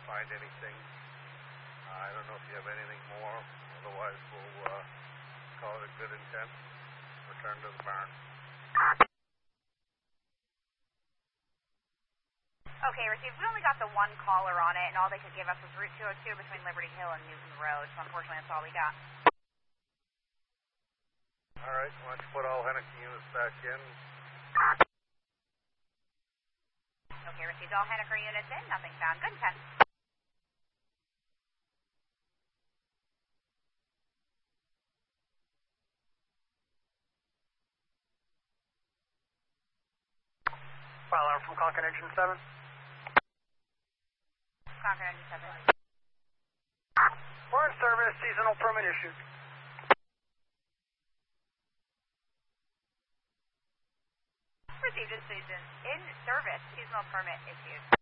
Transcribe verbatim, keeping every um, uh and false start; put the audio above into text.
find anything. Uh, I don't know if you have anything more. Otherwise, we'll uh, call it a good intent. Return to the barn. Okay, received. We only got the one caller on it, and all they could give us was Route two oh two between Liberty Hill and Newton Road, so unfortunately that's all we got. All right, why don't you put all Henneke units back in? Okay, received. All Henniker units in. Nothing found. Good intent. Fire alarm from Concord Engine seven. Concord Engine seven. We're in service. Seasonal permit issued. Received a season in service. Seasonal permit issued.